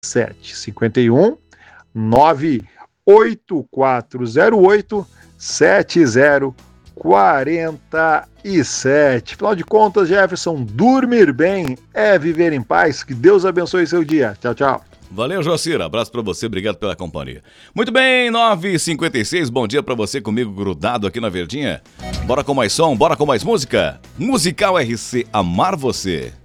51 98408 7047. Afinal de contas, Jefferson, dormir bem é viver em paz. Que Deus abençoe seu dia. Tchau, tchau. Valeu, Joacir. Abraço pra você, obrigado pela companhia. Muito bem, 9h56, bom dia pra você comigo grudado aqui na Verdinha. Bora com mais som, bora com mais música. Musical RC, amar você.